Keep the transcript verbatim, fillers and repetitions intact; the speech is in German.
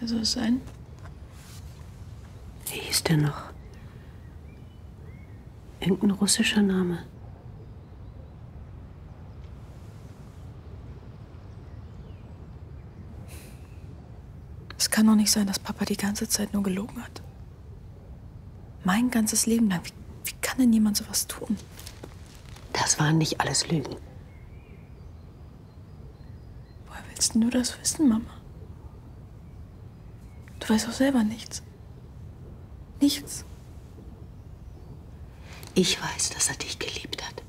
Wer soll es sein? Wie hieß der noch? Irgendein russischer Name. Es kann doch nicht sein, dass Papa die ganze Zeit nur gelogen hat. Mein ganzes Leben lang. Wie, wie kann denn jemand sowas tun? Das waren nicht alles Lügen. Woher willst denn du das wissen, Mama? Du weißt doch selber nichts. Nichts. Ich weiß, dass er dich geliebt hat.